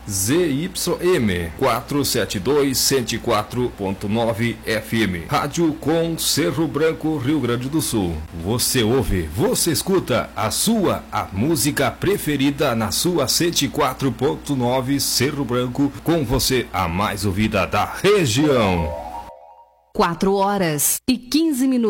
ZYM 472 104.9 FM. Rádio com Cerro Branco, Rio Grande do Sul. Você ouve, você escuta a música preferida na sua 104.9 Cerro Branco, com você a mais ouvida da região. 4 horas e 15 minutos.